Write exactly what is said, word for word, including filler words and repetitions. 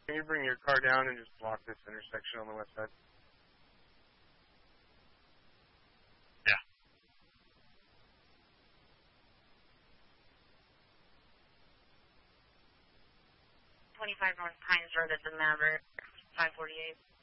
Can you bring your car down and just block this intersection on the west side? Yeah. twenty-five North Pines Road at the Maverick, five forty-eight.